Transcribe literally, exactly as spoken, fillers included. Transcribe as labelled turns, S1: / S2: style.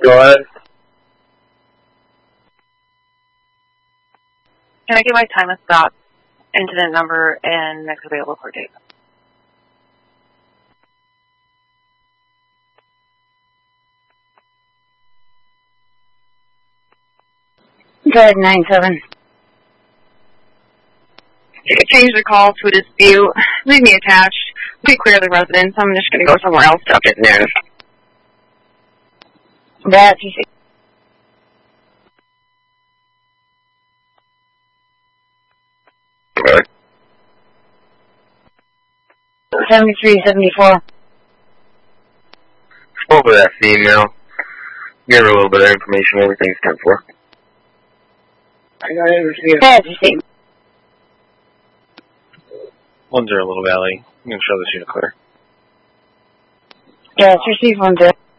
S1: Go ahead.
S2: Can I get my time of stop, incident number, and next available court date?
S3: Go ahead, nine seven.
S4: Change the call to a dispute. Leave me attached. We clear the residence. I'm just going to go somewhere else to update the news.
S3: That's you see.
S1: Right.
S3: seventy-three seventy-four.
S1: Spoke with that female. Give her a little bit of information, everything's ten four.
S3: I got it. That's you see.
S5: One zero Little Valley. I'm going to show this unit clear.
S3: Yeah, it's received one zero.